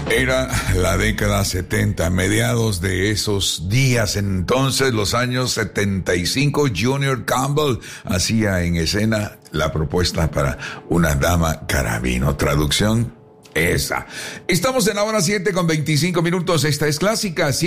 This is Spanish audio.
Era la década 70, mediados de esos días, entonces los años 75, Junior Campbell hacía en escena la propuesta para Una dama carabino. Traducción, esa. Estamos en la hora 7:25. Esta es Clásica